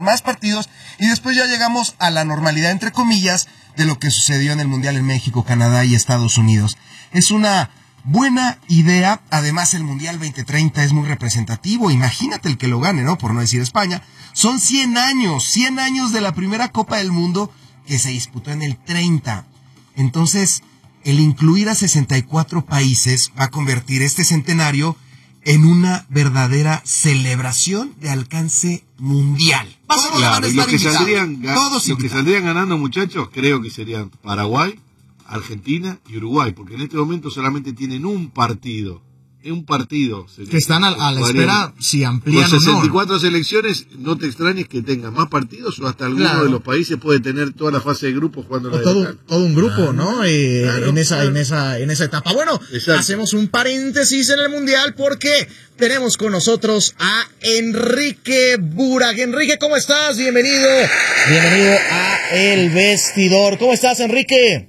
más partidos, y después ya llegamos a la normalidad, entre comillas, de lo que sucedió en el Mundial en México, Canadá y Estados Unidos. Es una buena idea. Además, el Mundial 2030 es muy representativo. Imagínate el que lo gane, ¿no? Por no decir España. Son 100 años de la primera Copa del Mundo que se disputó en el 30. Entonces, el incluir a 64 países va a convertir este centenario en una verdadera celebración de alcance mundial. Claro, y los que saldrían ganando, muchachos, creo que serían Paraguay, Argentina y Uruguay, porque en este momento solamente tienen un partido. Que están a la espera si amplían con 64 o no. selecciones, no te extrañes que tengan más partidos, o hasta alguno de los países puede tener toda la fase de grupos jugando la todo un grupo, ¿no? En esa etapa. Bueno, exacto. Hacemos un paréntesis en el Mundial porque tenemos con nosotros a Enrique Burak. Enrique, ¿cómo estás? Bienvenido a El Vestidor. ¿Cómo estás, Enrique?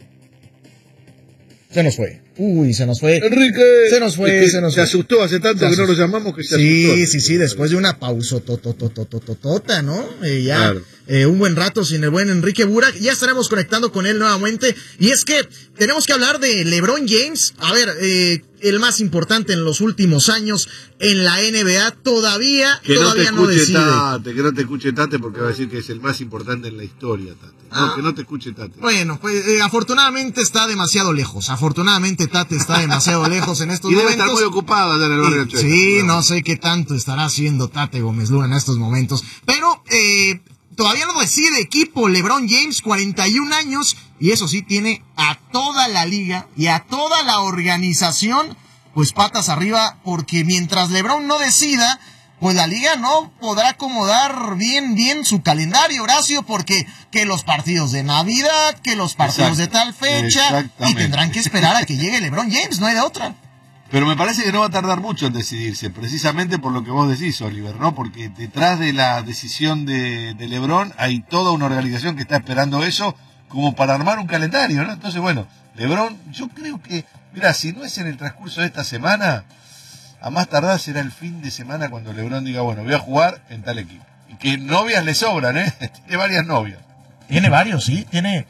Se nos fue. Se nos fue. Enrique. Se nos fue. Se asustó hace tanto que no lo llamamos que se asustó. Sí, después de una pausa ¿no? Claro. Un buen rato sin el buen Enrique Burak. Ya estaremos conectando con él nuevamente. Y es que tenemos que hablar de LeBron James. A ver, el más importante en los últimos años en la NBA. Todavía no decide. Que no te escuche Tate, porque va a decir que es el más importante en la historia, Tate. Que no te escuche Tate. Bueno, pues afortunadamente está demasiado lejos. Tate está demasiado lejos en estos momentos. Y debe estar muy ocupado allá en el barrio Chueca. Sí, no sé qué tanto estará haciendo Tate Gómez Luna en estos momentos. Pero todavía no decide equipo LeBron James, 41 años. Y eso sí, tiene a toda la liga y a toda la organización pues patas arriba. Porque mientras LeBron no decida, pues la liga no podrá acomodar bien su calendario, Horacio, porque que los partidos de Navidad, que los partidos de tal fecha, y tendrán que esperar a que llegue LeBron James, no hay de otra. Pero me parece que no va a tardar mucho en decidirse, precisamente por lo que vos decís, Oliver, ¿no? Porque detrás de la decisión de LeBron hay toda una organización que está esperando eso como para armar un calendario, ¿no? Entonces, bueno, LeBron, yo creo que, mira, si no es en el transcurso de esta semana, a más tardar será el fin de semana cuando LeBron diga, bueno, voy a jugar en tal equipo. Y que novias le sobran, ¿eh? Tiene varias novias. Tiene varios, sí, tiene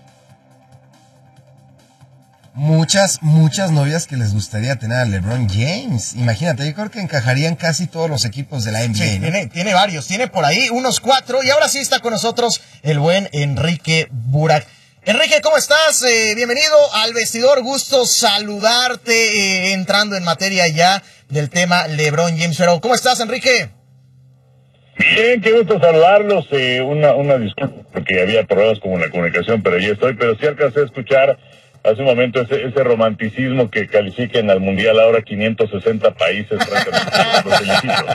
muchas novias que les gustaría tener a LeBron James. Imagínate, yo creo que encajarían casi todos los equipos de la NBA. Sí, ¿no? Tiene varios, tiene por ahí unos 4. Y ahora sí está con nosotros el buen Enrique Burak. Enrique, ¿cómo estás? Bienvenido al Vestidor, gusto saludarte, entrando en materia ya del tema LeBron James. Pero, ¿cómo estás, Enrique? Bien, qué gusto saludarlos. Una disculpa porque había problemas con la comunicación, pero ya estoy. Pero sí alcancé a escuchar hace un momento ese romanticismo que califiquen al Mundial ahora 560 países. Los felicito.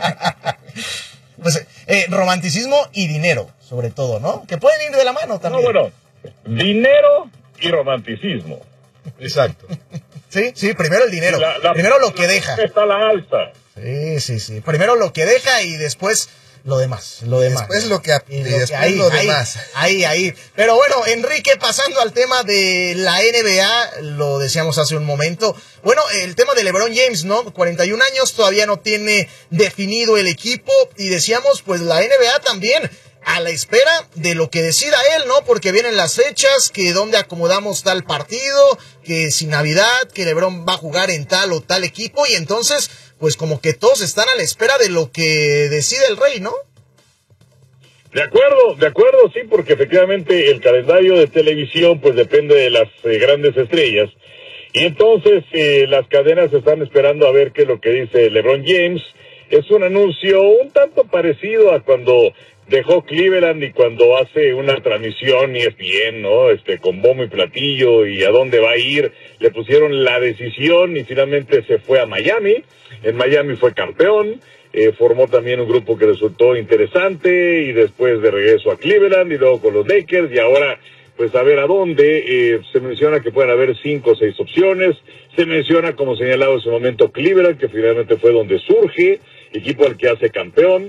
Pues romanticismo y dinero, sobre todo, ¿no? Que pueden ir de la mano también. No, bueno, dinero y romanticismo. Exacto. Sí, primero el dinero. Primero lo que deja. Está la alza. Sí. Primero lo que deja y después lo demás. Después lo demás. Ahí. Pero bueno, Enrique, pasando al tema de la NBA, lo decíamos hace un momento. Bueno, el tema de LeBron James, ¿no? 41 años, todavía no tiene definido el equipo. Y decíamos, pues la NBA también a la espera de lo que decida él, ¿no? Porque vienen las fechas, que dónde acomodamos tal partido, que si Navidad, que LeBron va a jugar en tal o tal equipo, y entonces, pues como que todos están a la espera de lo que decide el rey, ¿no? De acuerdo, sí, porque efectivamente el calendario de televisión pues depende de las grandes estrellas, y entonces las cadenas están esperando a ver qué es lo que dice LeBron James. Es un anuncio un tanto parecido a cuando dejó Cleveland y cuando hace una transmisión ESPN, ¿no? Con bombo y platillo y a dónde va a ir. Le pusieron la decisión y finalmente se fue a Miami. En Miami fue campeón. Formó también un grupo que resultó interesante y después de regreso a Cleveland y luego con los Lakers y ahora pues a ver a dónde. Se menciona que pueden haber 5 o 6 opciones. Se menciona, como señalado en su momento, Cleveland, que finalmente fue donde surge, equipo al que hace campeón.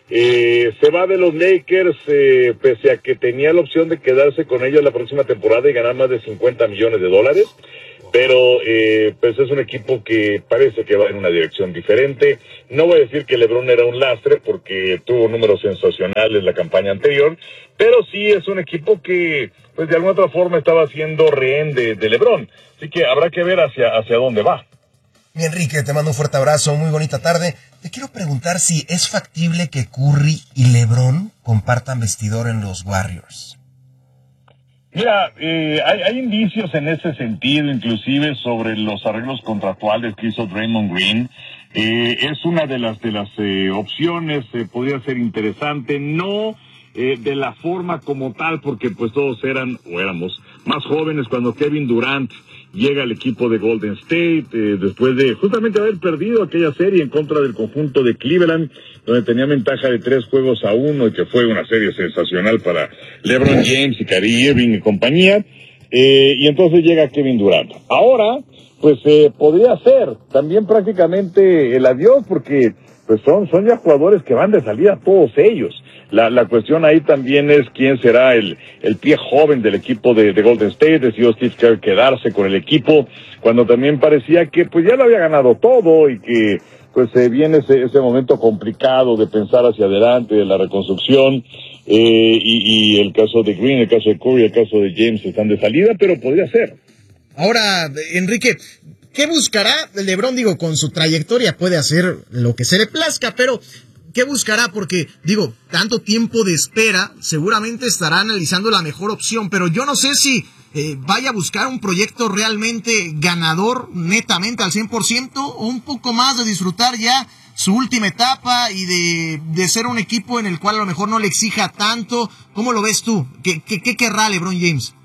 Se va de los Lakers, pese a que tenía la opción de quedarse con ellos la próxima temporada y ganar más de $50 millones. Pero pues es un equipo que parece que va en una dirección diferente. No voy a decir que LeBron era un lastre porque tuvo números sensacionales la campaña anterior, pero sí es un equipo que pues de alguna otra forma estaba siendo rehén de LeBron. Así que habrá que ver hacia dónde va. Mi Enrique, te mando un fuerte abrazo, muy bonita tarde. Te quiero preguntar si es factible que Curry y LeBron compartan vestidor en los Warriors. Mira, hay indicios en ese sentido, inclusive sobre los arreglos contractuales que hizo Draymond Green. Es una de las opciones, podría ser interesante, no de la forma como tal, porque pues todos éramos más jóvenes cuando Kevin Durant llega al equipo de Golden State, después de justamente haber perdido aquella serie en contra del conjunto de Cleveland, donde tenía ventaja de 3-1, y que fue una serie sensacional para LeBron James y Kyrie Irving y compañía, y entonces llega Kevin Durant. Ahora, pues podría ser también prácticamente el adiós, porque pues son ya jugadores que van de salida todos ellos. La cuestión ahí también es quién será el pie joven del equipo de Golden State. Decidió Steve Kerr quedarse con el equipo cuando también parecía que pues ya lo había ganado todo y que pues viene ese momento complicado de pensar hacia adelante, de la reconstrucción, y el caso de Green, el caso de Curry, el caso de James están de salida, pero podría ser. Ahora, Enrique, ¿qué buscará LeBron? Digo, con su trayectoria puede hacer lo que se le plazca, pero ¿qué buscará? Porque, digo, tanto tiempo de espera, seguramente estará analizando la mejor opción, pero yo no sé si vaya a buscar un proyecto realmente ganador, netamente al 100%, o un poco más de disfrutar ya su última etapa y de ser un equipo en el cual a lo mejor no le exija tanto. ¿Cómo lo ves tú? ¿Qué querrá LeBron James?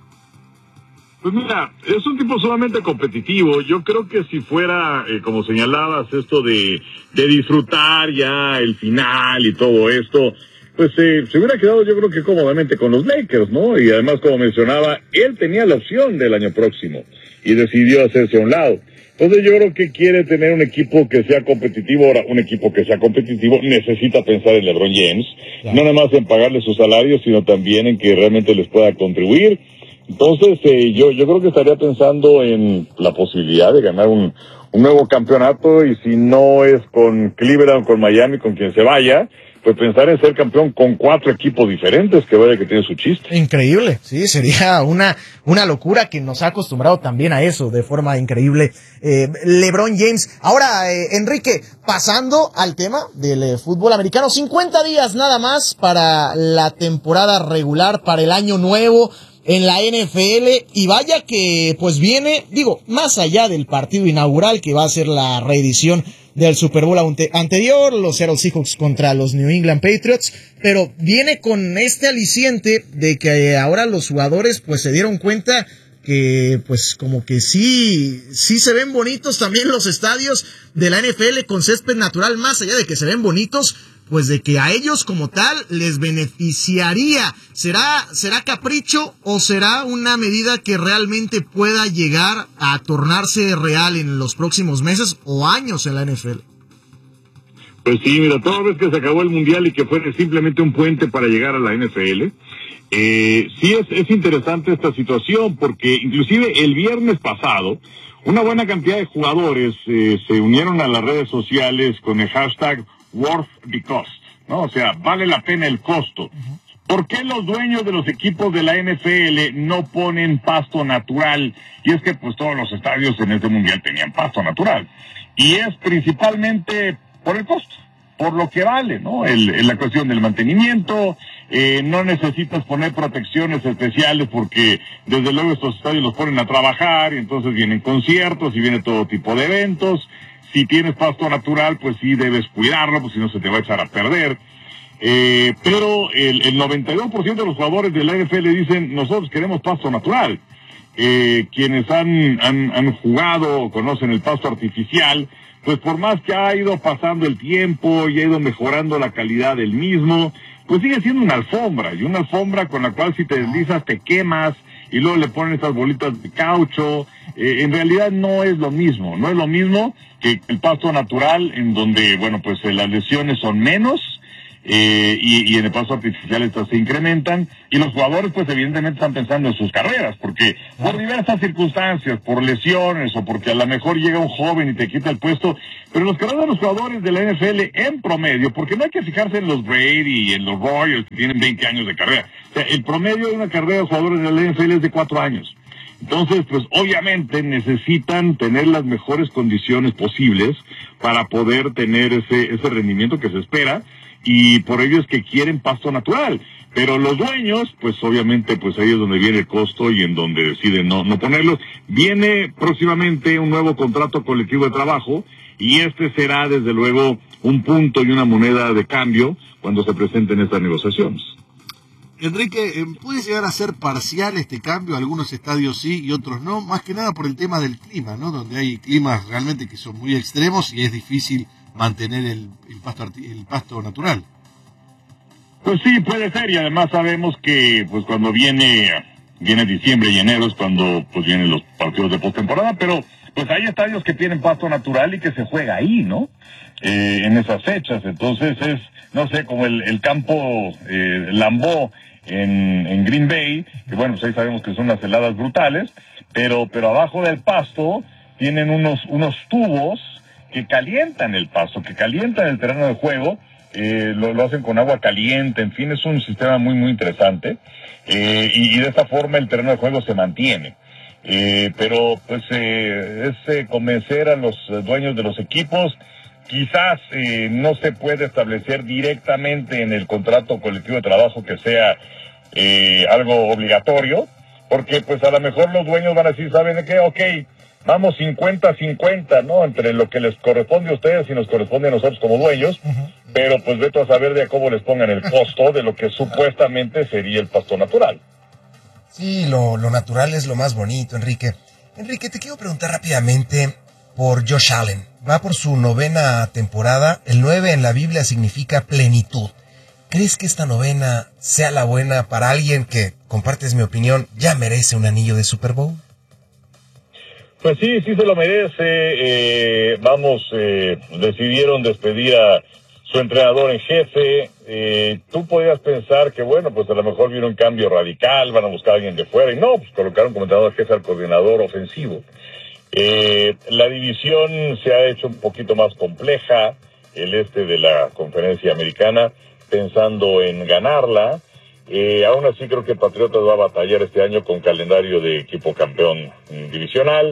Pues mira, es un tipo sumamente competitivo. Yo creo que si fuera, como señalabas, esto de disfrutar ya el final y todo esto, pues se hubiera quedado yo creo que cómodamente con los Lakers, ¿no? Y además, como mencionaba, él tenía la opción del año próximo y decidió hacerse a un lado. Entonces yo creo que quiere tener un equipo que sea competitivo. Ahora, un equipo que sea competitivo necesita pensar en LeBron James, no nada más en pagarle sus salarios, sino también en que realmente les pueda contribuir. Entonces, yo creo que estaría pensando en la posibilidad de ganar un nuevo campeonato, y si no es con Cleveland, con Miami, con quien se vaya, pues pensar en ser campeón con 4 equipos diferentes, que vaya que tiene su chiste. Increíble, sí, sería una locura, que nos ha acostumbrado también a eso de forma increíble LeBron James. Ahora, Enrique, pasando al tema del fútbol americano, 50 días nada más para la temporada regular, para el año nuevo en la NFL, y vaya que pues viene, digo, más allá del partido inaugural que va a ser la reedición del Super Bowl anterior, los Seattle Seahawks contra los New England Patriots, pero viene con este aliciente de que ahora los jugadores pues se dieron cuenta que pues como que sí se ven bonitos también los estadios de la NFL con césped natural, más allá de que se ven bonitos, pues de que a ellos como tal les beneficiaría. ¿Será capricho o será una medida que realmente pueda llegar a tornarse real en los próximos meses o años en la NFL? Pues sí, mira, toda vez que se acabó el Mundial y que fue simplemente un puente para llegar a la NFL, sí es interesante esta situación, porque inclusive el viernes pasado una buena cantidad de jugadores se unieron a las redes sociales con el hashtag worth the cost, ¿no? O sea, vale la pena el costo. ¿Por qué los dueños de los equipos de la NFL no ponen pasto natural? Y es que pues todos los estadios en este mundial tenían pasto natural. Y es principalmente por el costo, por lo que vale, ¿no? La cuestión del mantenimiento, no necesitas poner protecciones especiales porque desde luego estos estadios los ponen a trabajar y entonces vienen conciertos y viene todo tipo de eventos. Si tienes pasto natural, pues sí debes cuidarlo, pues si no se te va a echar a perder. Pero el 92% de los jugadores de la NFL dicen, nosotros queremos pasto natural. Quienes han jugado o conocen el pasto artificial, pues por más que ha ido pasando el tiempo y ha ido mejorando la calidad del mismo, pues sigue siendo una alfombra, y una alfombra con la cual si te deslizas te quemas, y luego le ponen estas bolitas de caucho. En realidad no es lo mismo que el pasto natural, en donde, bueno, pues las lesiones son menos, y en el pasto artificial estas se incrementan, y los jugadores pues evidentemente están pensando en sus carreras, porque por diversas circunstancias, por lesiones o porque a lo mejor llega un joven y te quita el puesto, pero los carreras de los jugadores de la NFL en promedio, porque no hay que fijarse en los Brady y en los Royals que tienen 20 años de carrera, o sea, el promedio de una carrera de jugadores de la NFL es de 4 años. Entonces, pues obviamente necesitan tener las mejores condiciones posibles para poder tener ese rendimiento que se espera, y por ello es que quieren pasto natural. Pero los dueños, pues obviamente, pues ahí es donde viene el costo y en donde deciden no ponerlos. Viene próximamente un nuevo contrato colectivo de trabajo, y este será desde luego un punto y una moneda de cambio cuando se presenten estas negociaciones. Enrique, ¿puede llegar a ser parcial este cambio? Algunos estadios sí y otros no, más que nada por el tema del clima, ¿no? Donde hay climas realmente que son muy extremos y es difícil mantener el pasto natural. Pues sí, puede ser, y además sabemos que pues cuando viene diciembre y enero es cuando pues vienen los partidos de postemporada, pero pues hay estadios que tienen pasto natural y que se juega ahí, ¿no? En esas fechas, entonces es, no sé, como el campo Lambeau en Green Bay, que bueno, pues ahí sabemos que son unas heladas brutales, pero abajo del pasto tienen unos tubos que calientan el pasto, que calientan el terreno de juego, lo hacen con agua caliente, en fin, es un sistema muy, muy interesante, y de esta forma el terreno de juego se mantiene. Pero pues es convencer a los dueños de los equipos. Quizás no se puede establecer directamente en el contrato colectivo de trabajo que sea algo obligatorio, porque pues a lo mejor los dueños van a decir, ¿saben de qué? Ok, vamos 50-50, ¿no? Entre lo que les corresponde a ustedes y nos corresponde a nosotros como dueños, pero pues vete a saber de cómo les pongan el costo de lo que supuestamente sería el pasto natural. Sí, lo natural es lo más bonito, Enrique. Enrique, te quiero preguntar rápidamente por Josh Allen. Va por su 9ª temporada. El 9 en la Biblia significa plenitud. ¿Crees que esta 9ª sea la buena para alguien que, compartes mi opinión, ya merece un anillo de Super Bowl? Pues sí se lo merece. Decidieron despedir a su entrenador en jefe. Tú podías pensar que, bueno, pues a lo mejor viene un cambio radical, van a buscar a alguien de fuera, y no, pues colocaron como entrenador jefe al coordinador ofensivo. La división se ha hecho un poquito más compleja, el este de la conferencia americana, pensando en ganarla. Aún así creo que Patriotas va a batallar este año con calendario de equipo campeón divisional.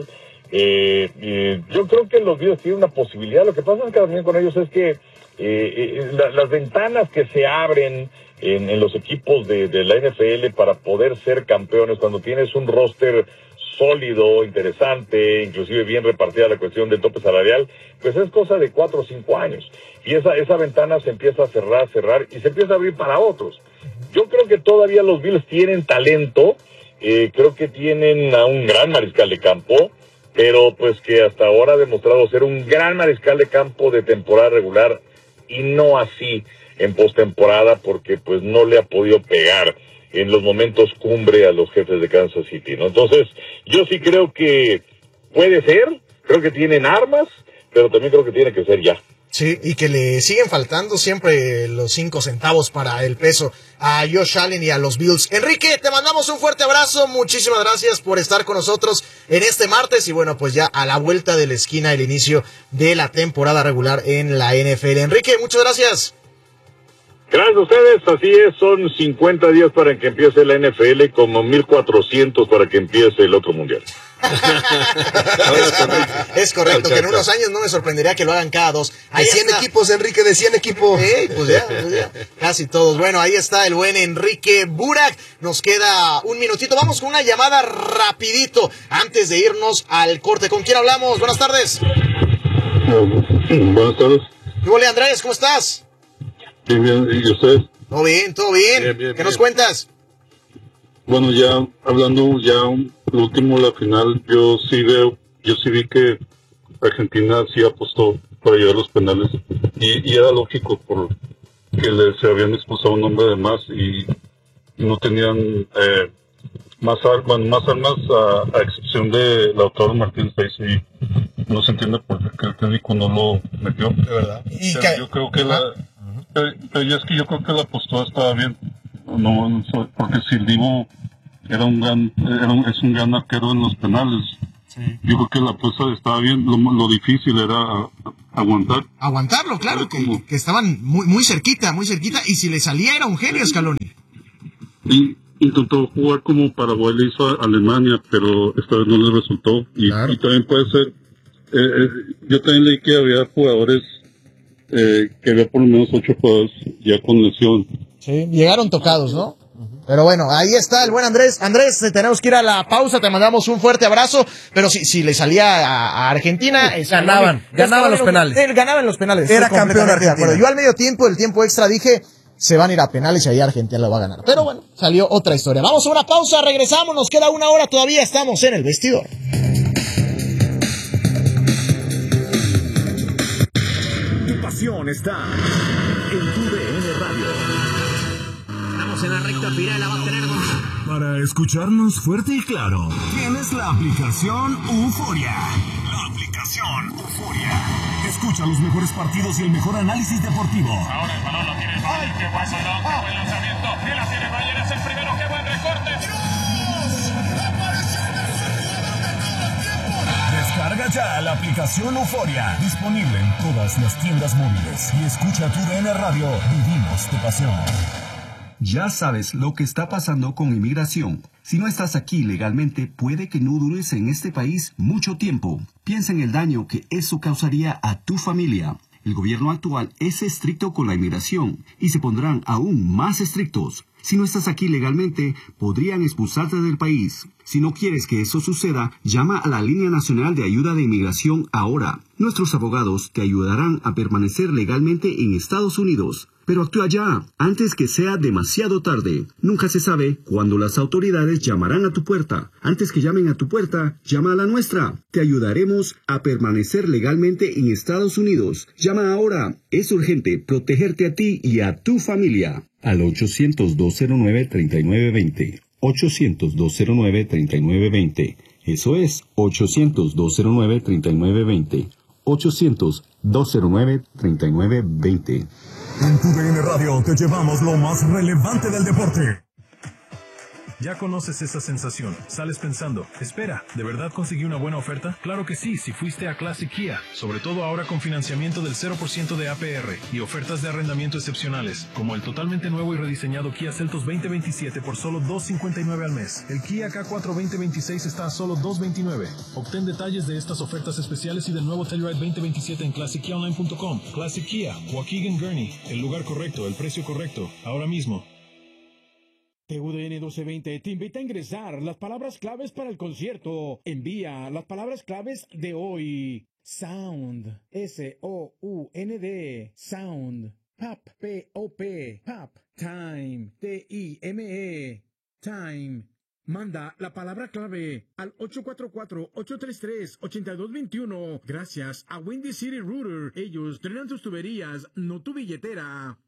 Yo creo que los Bills tienen una posibilidad. Lo que pasa es que también con ellos es que las ventanas que se abren en los equipos de la NFL para poder ser campeones, cuando tienes un roster sólido, interesante, inclusive bien repartida la cuestión del tope salarial, pues es cosa de 4 o 5 años. Y esa ventana se empieza a cerrar, y se empieza a abrir para otros. Yo creo que todavía los Bills tienen talento, creo que tienen a un gran mariscal de campo, pero pues que hasta ahora ha demostrado ser un gran mariscal de campo de temporada regular y no así en postemporada, porque pues no le ha podido pegar en los momentos cumbre a los Jefes de Kansas City, ¿no? Entonces, yo sí creo que puede ser, creo que tienen armas, pero también creo que tiene que ser ya. Sí, y que le siguen faltando siempre los 5 centavos para el peso a Josh Allen y a los Bills. Enrique, te mandamos un fuerte abrazo, muchísimas gracias por estar con nosotros en este martes, y bueno, pues ya a la vuelta de la esquina el inicio de la temporada regular en la NFL. Enrique, muchas gracias. Gracias a ustedes, así es, son 50 días para que empiece la NFL, como 1400 para que empiece el otro mundial. Es correcto, que en unos años no me sorprendería que lo hagan cada 2. De 100 equipos, Enrique, de 100 equipos. Pues ya, casi todos. Bueno, ahí está el buen Enrique Burak. Nos queda un minutito. Vamos con una llamada rapidito antes de irnos al corte. ¿Con quién hablamos? Buenas tardes. Buenas tardes. ¿Qué huele, Andrés? ¿Cómo estás? Bien, ¿y usted? Todo bien, todo bien. ¿Qué nos cuentas? Bueno, ya hablando ya lo último, la final, yo sí vi que Argentina sí apostó para llegar a los penales, y era lógico porque se habían expulsado un hombre de más y no tenían más armas a excepción de Lautaro Martínez, y no se entiende por qué el técnico no lo metió. De verdad. Yo creo que pero ya es que yo creo que la postura estaba bien. No, porque si el Divo es un gran arquero en los penales. Sí. Yo creo que la apuesta estaba bien. Lo difícil era aguantar. Aguantarlo, claro, que estaban muy cerquita. Y si le salía era un genio Scaloni. Y intentó jugar como Paraguay le hizo a Alemania, pero esta vez no le resultó. Y también puede ser. Yo también leí que había jugadores, que había por lo menos 8 jugadores ya con lesión. Sí, llegaron tocados, ¿no? Pero bueno, ahí está el buen Andrés. Andrés, tenemos que ir a la pausa, te mandamos un fuerte abrazo, pero si le salía a Argentina... Ganaban los penales. Ganaban los penales. Era campeón Argentina. Yo al medio tiempo, el tiempo extra, dije, se van a ir a penales y ahí Argentina lo va a ganar. Pero bueno, salió otra historia. Vamos a una pausa, regresamos, nos queda 1 hora, todavía estamos en el vestidor. Tu pasión está en tu DN Radio. En la recta final la va a tener para escucharnos fuerte y claro. Tienes la aplicación Euforia. La aplicación Euforia. Escucha los mejores partidos y el mejor análisis deportivo. Ahora el balón lo tiene Bayern. Qué buen balón, qué buen lanzamiento. Y la tiene Bayern, es el primero. Qué buen recorte. Descarga ya la aplicación Euforia. Disponible en todas las tiendas móviles. Y escucha tu DN Radio. Vivimos tu pasión. Ya sabes lo que está pasando con inmigración. Si no estás aquí legalmente, puede que no dures en este país mucho tiempo. Piensa en el daño que eso causaría a tu familia. El gobierno actual es estricto con la inmigración y se pondrán aún más estrictos. Si no estás aquí legalmente, podrían expulsarte del país. Si no quieres que eso suceda, llama a la Línea Nacional de Ayuda de Inmigración ahora. Nuestros abogados te ayudarán a permanecer legalmente en Estados Unidos. Pero actúa ya, antes que sea demasiado tarde. Nunca se sabe cuándo las autoridades llamarán a tu puerta. Antes que llamen a tu puerta, llama a la nuestra. Te ayudaremos a permanecer legalmente en Estados Unidos. Llama ahora. Es urgente protegerte a ti y a tu familia. Al 800-209-3920. 800-209-3920. Eso es 800-209-3920. 800-209-3920. En tu DN Radio te llevamos lo más relevante del deporte. Ya conoces esa sensación. Sales pensando, espera, ¿de verdad conseguí una buena oferta? Claro que sí, si fuiste a Classic Kia. Sobre todo ahora con financiamiento del 0% de APR y ofertas de arrendamiento excepcionales, como el totalmente nuevo y rediseñado Kia Seltos 2027 por solo $259 al mes. El Kia K4 2026 está a solo $229. Obtén detalles de estas ofertas especiales y del nuevo Telluride 2027 en ClassicKiaOnline.com. Classic Kia, Waukegan Gurnee. El lugar correcto, el precio correcto. Ahora mismo. TUDN 1220 te invita a ingresar las palabras claves para el concierto. Envía las palabras claves de hoy. Sound. S-O-U-N-D. Sound. Pop. P-O-P. Pop. Time. T-I-M-E. Time. Manda la palabra clave al 844-833-8221. Gracias a Windy City Router. Ellos drenan tus tuberías, no tu billetera.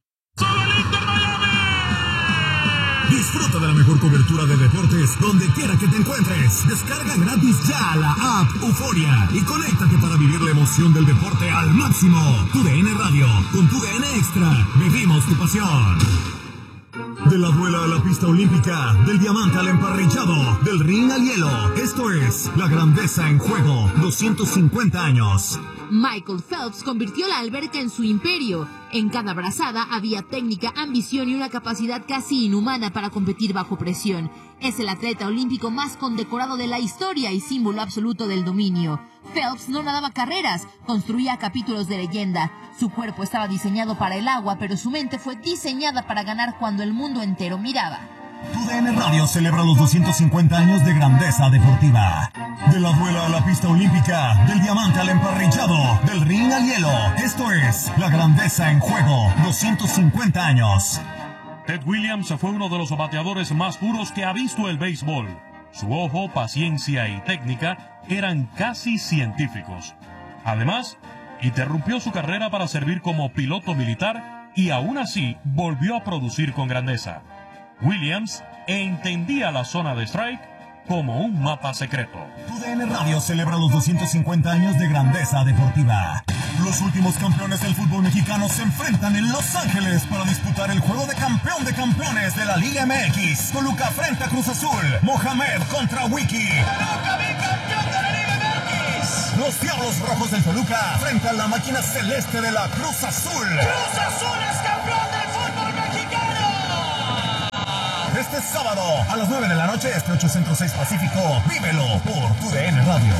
Disfruta de la mejor cobertura de deportes donde quiera que te encuentres. Descarga gratis ya la app Euforia y conéctate para vivir la emoción del deporte al máximo. Tu DN Radio, con tu DN Extra, vivimos tu pasión. De la duela a la pista olímpica, del diamante al emparrillado, del ring al hielo. Esto es la grandeza en juego, 250 años. Michael Phelps convirtió la alberca en su imperio. En cada brazada había técnica, ambición y una capacidad casi inhumana para competir bajo presión. Es el atleta olímpico más condecorado de la historia y símbolo absoluto del dominio. Phelps no nadaba carreras, construía capítulos de leyenda. Su cuerpo estaba diseñado para el agua, pero su mente fue diseñada para ganar cuando el mundo entero miraba. Tu DN Radio celebra los 250 años de grandeza deportiva. De la duela a la pista olímpica, del diamante al emparrillado, del ring al hielo. Esto es la grandeza en juego, 250 años. Ted Williams fue uno de los bateadores más puros que ha visto el béisbol. Su ojo, paciencia y técnica eran casi científicos. Además, interrumpió su carrera para servir como piloto militar y aún así volvió a producir con grandeza. Williams entendía la zona de strike como un mapa secreto. Tu DN Radio celebra los 250 años de grandeza deportiva. Los últimos campeones del fútbol mexicano se enfrentan en Los Ángeles para disputar el juego de campeón de campeones de la Liga MX. Toluca frente a Cruz Azul. Mohamed contra Wiki. ¡Toluca, bicampeón de la Liga MX! Los Diablos Rojos del Toluca frente a la máquina celeste de la Cruz Azul. ¡Cruz Azul es campeón del fútbol mexicano! Este sábado a las 9 de la noche, 8 Centro 6 Pacífico. Vívelo por TUDN Radio.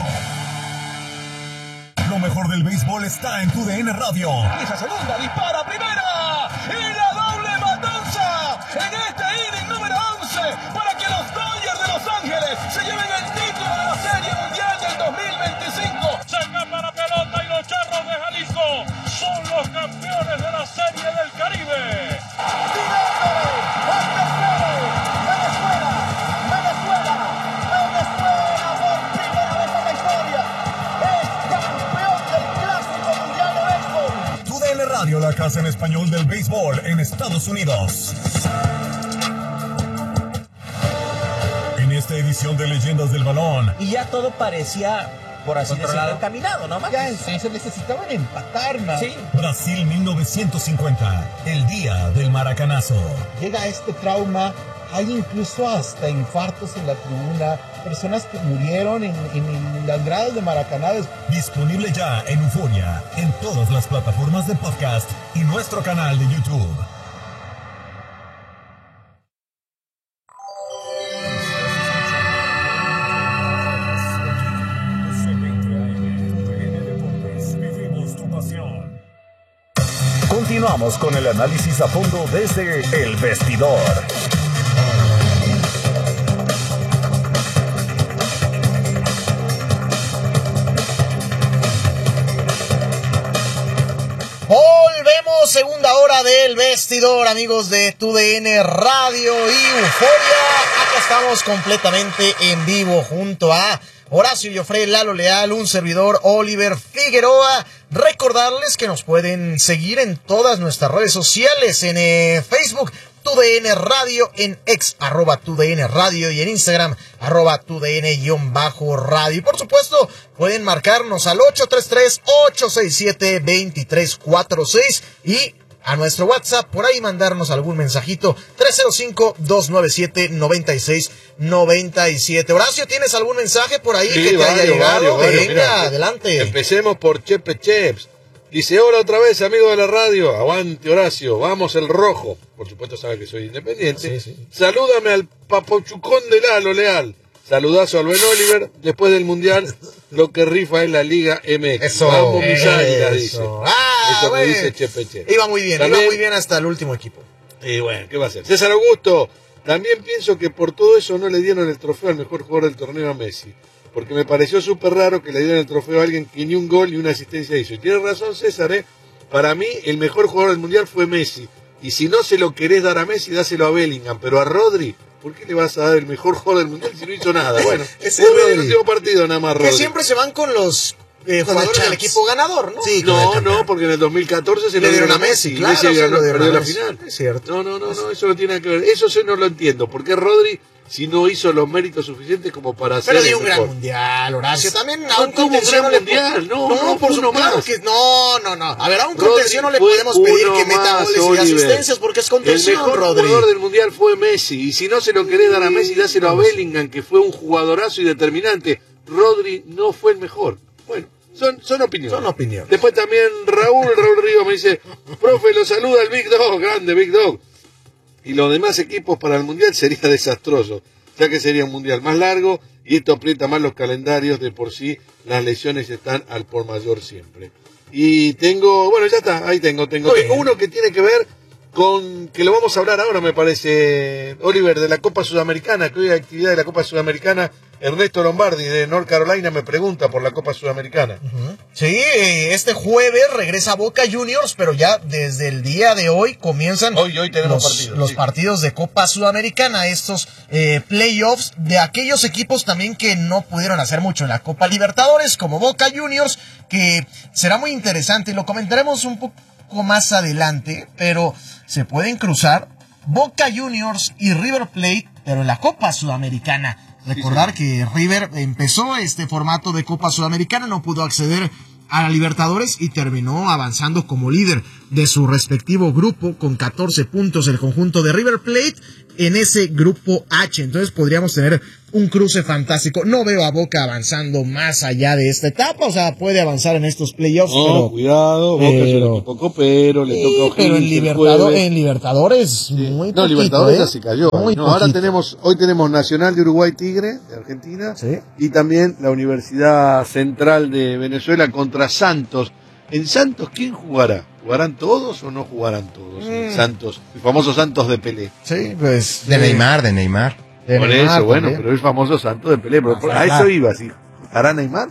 Lo mejor del béisbol está en TUDN Radio. Esa segunda dispara primera y la doble matanza en este inning número 11 para que los Dodgers de Los Ángeles se lleven el título de la Serie Mundial del 2025. Se escapa la pelota y los Charros de Jalisco son los campeones de la Serie del Caribe. La casa en español del béisbol en Estados Unidos. En esta edición de Leyendas del Balón. Y ya todo parecía, por así decirlo, encaminado, ¿no? Ya se necesitaban empatar, ¿no? Sí. Brasil 1950, el día del maracanazo. Llega este trauma, hay incluso hasta infartos en la tribuna, personas que murieron en las gradas de Maracaná. Disponible ya en Euforia, en todas las plataformas de podcast y nuestro canal de YouTube. Continuamos con el análisis a fondo desde El Vestidor. Volvemos, segunda hora del Vestidor, amigos de TUDN Radio y Euforia. Acá estamos completamente en vivo junto a Horacio Joffre, Lalo Leal, un servidor, Oliver Figueroa. Recordarles que nos pueden seguir en todas nuestras redes sociales, en Facebook, TUDN Radio, en X, @TUDN Radio, y en Instagram, @TUDN_radio. Y por supuesto, pueden marcarnos al 833-867-2346 y a nuestro WhatsApp, por ahí mandarnos algún mensajito, 305-297-9697. Horacio, ¿tienes algún mensaje por ahí que te haya llegado? Venga, mira, adelante. Empecemos por Chepe Cheps. Dice, hola otra vez, amigo de la radio. Aguante, Horacio, vamos el rojo. Por supuesto sabe que soy independiente. Sí. Salúdame al papochucón de Lalo Leal. Saludazo al buen Oliver. Después del Mundial, lo que rifa es la Liga MX. Eso. Vamos, mis águilas, dice. Eso bueno. me dice Chepe Cheps. Iba muy bien, También, iba muy bien hasta el último equipo. Y bueno, ¿qué va a hacer? César Augusto, también pienso que por todo eso no le dieron el trofeo al mejor jugador del torneo a Messi. Porque me pareció súper raro que le dieran el trofeo a alguien que ni un gol ni una asistencia hizo. Y tiene razón César, ¿eh? Para mí, el mejor jugador del Mundial fue Messi. Y si no se lo querés dar a Messi, dáselo a Bellingham. Pero a Rodri, ¿por qué le vas a dar el mejor jugador del Mundial si no hizo nada? Bueno, ese fue el último partido nada más, Rodri. Que siempre se van con los jugadores del equipo ganador, ¿no? Sí, no, porque en el 2014 se le dieron a Messi, claro, Messi perdió la Messi. final. Es cierto. No, eso no tiene nada que ver. Eso sí no lo entiendo. ¿Por qué Rodri, si no hizo los méritos suficientes como para hacer pero dio un gran mundial, Horacio. También a un contención no le por supuesto que no. A ver, a un contención no le podemos pedir que meta goles y asistencias porque es contención, El mejor Rodri. jugador del mundial fue Messi. Y si no se lo querés dar a Messi, dáselo a Bellingham, que fue un jugadorazo y determinante. Rodri no fue el mejor. Bueno, son opiniones. Son opiniones. Después también Raúl Río me dice, profe, lo saluda el Big Dog, grande Big Dog. Y los demás equipos para el Mundial sería desastroso, ya que sería un Mundial más largo y esto aprieta más los calendarios. De por sí las lesiones están al por mayor siempre. Y tengo, bueno, ya está, ahí tengo uno que tiene que ver con, que lo vamos a hablar ahora, me parece, Oliver, de la Copa Sudamericana, que hoy hay actividad de la Copa Sudamericana. Ernesto Lombardi de North Carolina me pregunta por la Copa Sudamericana. Sí, este jueves regresa Boca Juniors, pero ya desde el día de hoy comienzan hoy tenemos los partidos de Copa Sudamericana, estos playoffs de aquellos equipos también que no pudieron hacer mucho en la Copa Libertadores, como Boca Juniors, que será muy interesante y lo comentaremos un poco más adelante, pero se pueden cruzar Boca Juniors y River Plate, pero en la Copa Sudamericana. Recordar que River empezó este formato de Copa Sudamericana, no pudo acceder a la Libertadores y terminó avanzando como líder de su respectivo grupo con 14 puntos el conjunto de River Plate en ese grupo H. Entonces podríamos tener un cruce fantástico. No veo a Boca avanzando más allá de esta etapa, o sea, puede avanzar en estos playoffs, pero cuidado, Boca es un equipo copero, le toca a pero en Libertadores muy poquito, Libertadores ya se cayó. Ahora hoy tenemos Nacional de Uruguay Tigre de Argentina, y también la Universidad Central de Venezuela contra Santos. En Santos, ¿quién jugará? ¿Jugarán todos o no jugarán todos? En Santos, el famoso Santos de Pelé. Sí, pues de Neymar. Por eso, bueno, pero el famoso Santos de Pelé. A eso iba, ¿sí? ¿Hará Neymar?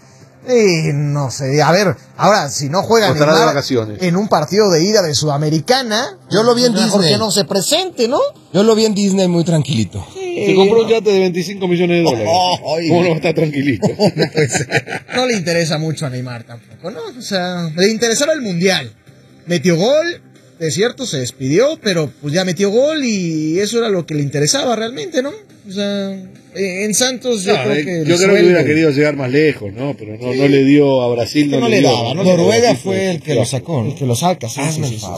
No sé, a ver, ahora si no juega Neymar en un partido de ida de Sudamericana, yo lo vi en Disney. Mejor que no se presente, ¿no? Yo lo vi en Disney muy tranquilito. Se compró un yate de 25 millones de dólares. ¿Cómo no está tranquilito? No le interesa mucho a Neymar tampoco, ¿no? O sea, le interesaba el Mundial. Metió gol, es cierto, se despidió, pero pues ya metió gol y eso era lo que le interesaba realmente, ¿no? O sea, en Santos yo creo que hubiera querido llegar más lejos, ¿no? Pero no le dio a Brasil. No le daba, ¿no? Noruega fue el que lo sacó, ¿no? El que lo saca, sí.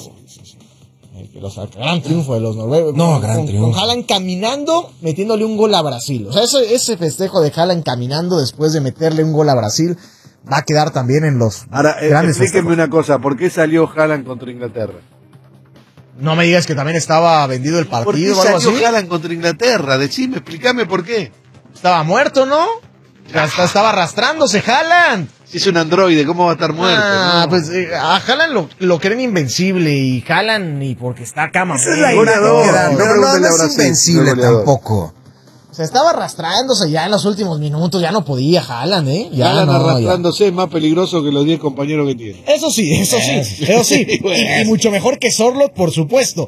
El que lo saca. Gran triunfo de los noruegos. Gran triunfo. Con Haaland caminando, metiéndole un gol a Brasil. O sea, ese festejo de Haaland caminando después de meterle un gol a Brasil va a quedar también en los grandes explíqueme una cosa, ¿por qué salió Haaland contra Inglaterra? No me digas que también estaba vendido el partido. ¿Por qué salió Haaland contra Inglaterra? Decime, explícame por qué. Estaba muerto, ¿no? Estaba arrastrándose Haaland. Si es un androide, ¿cómo va a estar muerto? ¿No? Pues a Haaland lo creen invencible y Haaland y porque está acá más. Esa es la goleadora, pero no es invencible tampoco. O sea, estaba arrastrándose ya en los últimos minutos, ya no podía Haaland, Haaland arrastrándose es más peligroso que los 10 compañeros que tiene. Eso sí. Y mucho mejor que Sorloth, por supuesto.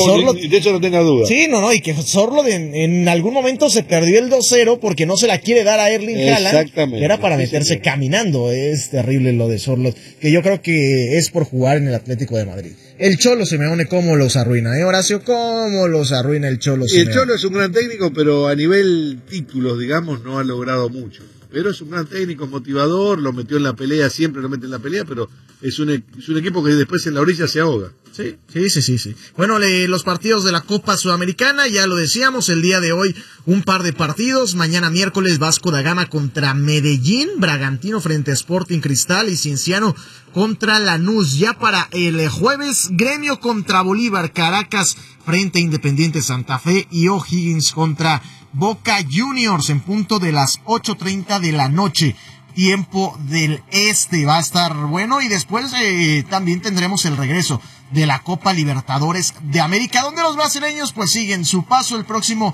De hecho, no tenga duda. Sí, y que Sorloth en algún momento se perdió el 2-0 porque no se la quiere dar a Erling Haaland. Exactamente. Que era para meterse caminando. Es terrible lo de Sorloth, que yo creo que es por jugar en el Atlético de Madrid. El Cholo Simeone, ¿cómo los arruina, Horacio? ¿Cómo los arruina el Cholo Simeone? El Cholo es un gran técnico, pero a nivel títulos, digamos, no ha logrado mucho. Pero es un gran técnico, motivador, lo metió en la pelea, siempre lo mete en la pelea, pero es un equipo que después en la orilla se ahoga. Sí. Bueno, los partidos de la Copa Sudamericana, ya lo decíamos, el día de hoy un par de partidos. Mañana miércoles Vasco da Gama contra Medellín, Bragantino frente a Sporting Cristal y Cienciano contra Lanús. Ya para el jueves, Gremio contra Bolívar, Caracas frente a Independiente Santa Fe y O'Higgins contra Boca Juniors en punto de las 8:30 de la noche. Tiempo del este, va a estar bueno y después también tendremos el regreso de la Copa Libertadores de América, donde los brasileños pues siguen su paso. El próximo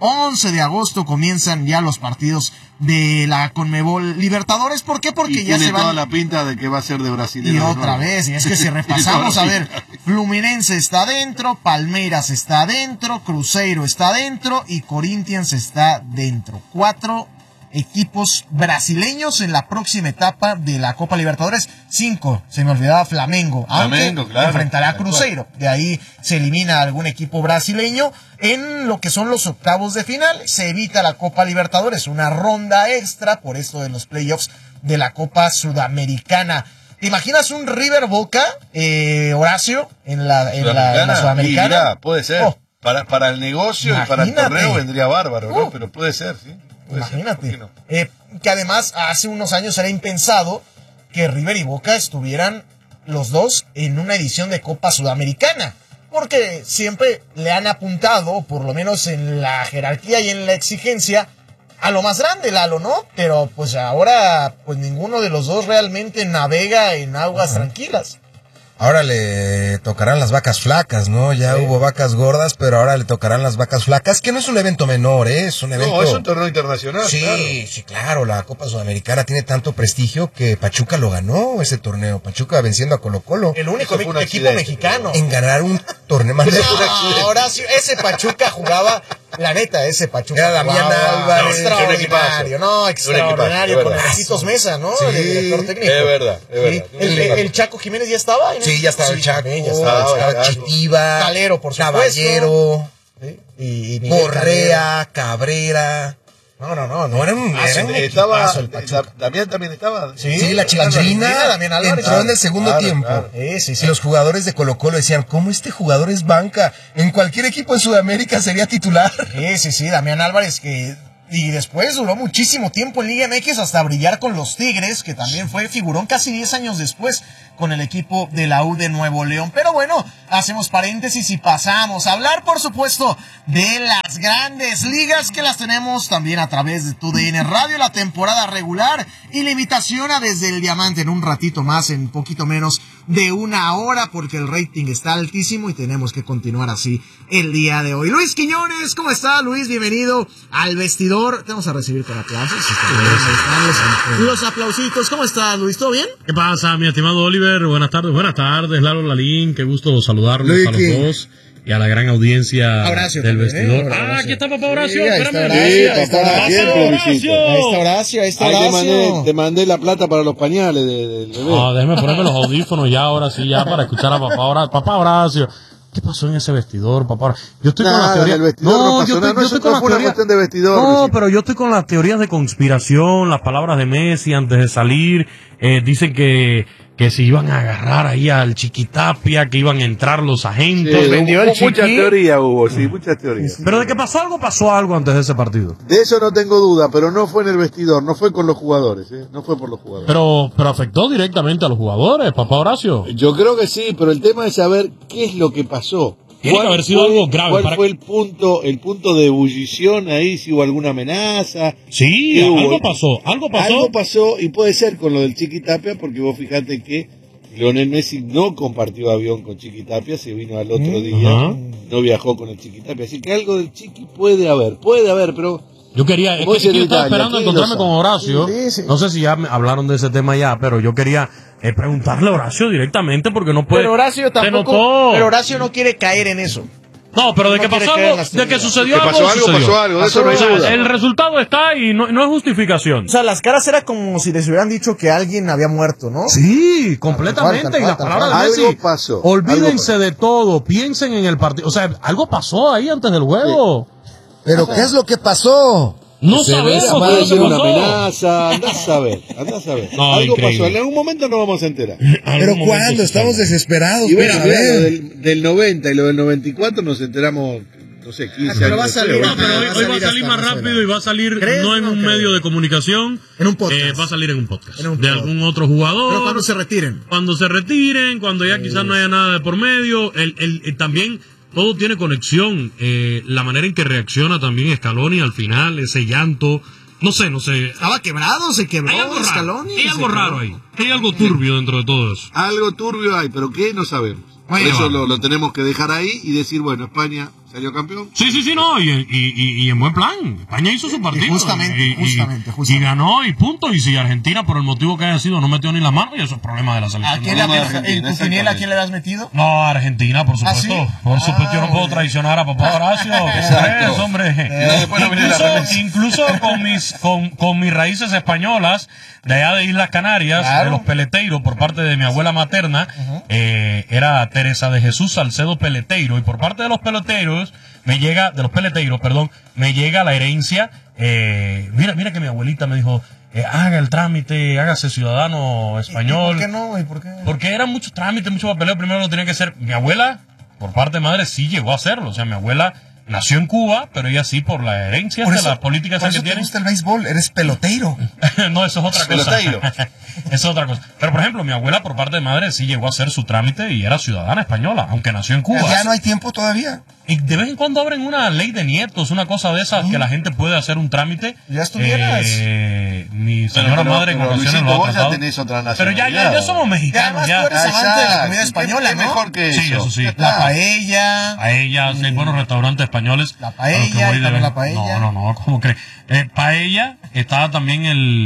11 de agosto comienzan ya los partidos de la Conmebol Libertadores. ¿Por qué? Porque ya se van. Tiene toda la pinta de que va a ser de brasileños. Y otra vez, y es que si repasamos, a ver, Fluminense está dentro, Palmeiras está dentro, Cruzeiro está dentro y Corinthians está dentro. 4 equipos brasileños en la próxima etapa de la Copa Libertadores. 5, se me olvidaba Flamengo, aunque claro, enfrentará a Cruzeiro. De ahí se elimina algún equipo brasileño. En lo que son los octavos de final, se evita la Copa Libertadores, una ronda extra por esto de los playoffs de la Copa Sudamericana. ¿Te imaginas un River Boca, Horacio, en la Sudamericana? Mira, puede ser. Para el negocio y para el torneo vendría bárbaro, ¿no? Pero puede ser, sí. Imagínate, no? Que además hace unos años era impensado que River y Boca estuvieran los dos en una edición de Copa Sudamericana, porque siempre le han apuntado, por lo menos en la jerarquía y en la exigencia, a lo más grande, Lalo, ¿no? Pero pues ahora pues ninguno de los dos realmente navega en aguas tranquilas. Ahora le tocarán las vacas flacas, ¿no? Ya hubo vacas gordas, pero ahora le tocarán las vacas flacas, que no es un evento menor, ¿eh? Es un evento... No, es un torneo internacional. Sí, claro. Sí, claro, la Copa Sudamericana tiene tanto prestigio que Pachuca lo ganó ese torneo. Pachuca venciendo a Colo-Colo. El único equipo mexicano. En ganar un torneo más. Ahora sí, ese Pachuca jugaba, la neta, ese Pachuca era Damián Álvarez. Extraordinario, ¿no? Extraordinario, con Marquitos Mesa, ¿no? Sí, el director técnico. Es verdad. El Chaco Jiménez ya estaba, ¿no? Sí, ya estaba el Chaco, ya estaba Chitiva, Calero, por supuesto. Caballero, y Correa, Cabrera. No era un estaba el Pachuca. Damián también estaba. Sí, la chilindrina Damián Álvarez. entró en el segundo tiempo. Claro. Sí. Y los jugadores de Colo-Colo decían, ¿cómo este jugador es banca? En cualquier equipo de Sudamérica sería titular. Sí, Damián Álvarez y después duró muchísimo tiempo en Liga MX hasta brillar con los Tigres, que también fue figurón casi 10 años después con el equipo de la U de Nuevo León. Pero bueno, hacemos paréntesis y pasamos a hablar, por supuesto, de las grandes ligas que las tenemos también a través de TUDN Radio, la temporada regular y la invitación a Desde el Diamante en un ratito más, en poquito menos de una hora, porque el rating está altísimo y tenemos que continuar así el día de hoy. Luis Quiñones, ¿cómo está, Luis? Bienvenido al vestidor. Te vamos a recibir con aplausos. Los aplausitos. ¿Cómo estás, Luis? ¿Todo bien? ¿Qué pasa, mi estimado Oliver? Buenas tardes, Lalo Lalín, qué gusto saludarlos a los dos y a la gran audiencia Horacio del también, vestidor. Horacio. Aquí está papá Horacio, Sí, espérame. ahí está Horacio. Horacio. Te mandé la plata para los pañales del bebé. Déjeme ponerme los audífonos ya, ahora sí, ya para escuchar a papá Horacio. ¿Qué pasó en ese vestidor, papá? Yo estoy con la teoría. No, yo estoy con la teoría. Cuestión de vestidor. No, pero yo estoy con las teorías de conspiración, las palabras de Messi antes de salir. Dicen que se iban a agarrar ahí al Chiquitapia, que iban a entrar los agentes. Sí, muchas teorías hubo, muchas teorías. Pero de que pasó algo antes de ese partido. De eso no tengo duda, pero no fue en el vestidor, no fue con los jugadores, no fue por los jugadores. Pero afectó directamente a los jugadores, papá Horacio. Yo creo que sí, pero el tema es saber qué es lo que pasó. Tiene que haber sido algo grave. ¿Cuál fue el punto de ebullición ahí? Si hubo alguna amenaza. Sí, algo pasó. Algo pasó y puede ser con lo del Chiquitapia, porque vos fijate que Lionel Messi no compartió avión con Chiquitapia, se vino al otro día, no viajó con el Chiquitapia. Así que algo del Chiqui puede haber, pero... Yo quería, yo estaba esperando encontrarme con Horacio. Sí. No sé si ya hablaron de ese tema ya, pero yo quería preguntarle a Horacio directamente porque no puede. Pero Horacio tampoco. Pero Horacio no quiere caer en eso. No, pero de que pasó algo, de que sucedió algo, pasó algo, de eso no hay duda. El resultado está y no es justificación. O sea, las caras era como si les hubieran dicho que alguien había muerto, ¿no? Sí, completamente. Y las palabras de Messi. Algo pasó. Olvídense de todo, piensen en el partido. O sea, algo pasó ahí antes del juego. Sí. ¿Pero qué es lo que pasó? No sabemos. Puede ser una amenaza, andás a saber. No, algo increíble. pasó, en algún momento nos vamos a enterar. ¿Pero cuándo? Estamos desesperados. Y bueno, del 90 y lo del 94 nos enteramos, no sé, 15 pero años. va a salir. No, pero hoy va a salir más rápido y va a salir no en un medio de comunicación. En un podcast. Va a salir en un podcast. De algún otro jugador. Pero cuando se retiren. Cuando ya quizás no haya nada de por medio. También todo tiene conexión. La manera en que reacciona también Scaloni al final, ese llanto. No sé. Estaba quebrado, se quebró. Hay algo raro ahí. Hay algo turbio dentro de todo eso. Algo turbio hay, pero ¿qué? No sabemos. Bueno, eso lo tenemos que dejar ahí y decir, bueno, España salió campeón. Sí, no, y en buen plan. España hizo su partido. Justamente. Y ganó y punto. Y si Argentina, por el motivo que haya sido, no metió ni la mano, y eso es problema de la selección. ¿En tu quiniela a quién le has metido? No, Argentina, por supuesto. ¿Ah, sí? Por supuesto, yo no puedo traicionar a papá Horacio. Exacto. Hombre. Incluso con mis raíces españolas, de allá de Islas Canarias, de los Peleteiros, por parte de mi abuela materna, era Teresa de Jesús Salcedo Peleteiro, y por parte de los Peleteiros, me llega la herencia. Mira que mi abuelita me dijo, haga el trámite, hágase ciudadano español. ¿Y por qué no? ¿Y por qué? Porque eran muchos trámites, mucho papeleo. Primero lo tenía que hacer mi abuela, por parte de madre, sí llegó a hacerlo. O sea, mi abuela nació en Cuba, pero ella sí, por la herencia, de la política que tiene. ¿Te gusta el béisbol? Eres peloteiro. No, eso es otra cosa. Eso es otra cosa. Pero, por ejemplo, mi abuela, por parte de madre, sí llegó a hacer su trámite y era ciudadana española, aunque nació en Cuba. Ya no hay tiempo todavía. Y de vez en cuando abren una ley de nietos, una cosa de esas, que la gente puede hacer un trámite. Ya estuvieras. Mi señora madre en ocasiones lo ha tratado. Tenés otra Pero ya somos mexicanos. Ya, tú eres amante de la comida española, ¿no? Mejor que sí, eso sí. La paella. Paellas, hay buenos restaurantes españoles. La paella, la paella. No, ¿cómo crees? Paella, estaba también